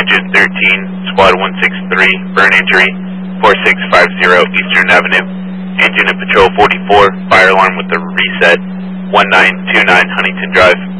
Engine 13, Squad 163, burn injury, 4650 Eastern Avenue. Engine and Patrol 44, fire alarm with the reset, 1929 Huntington Drive.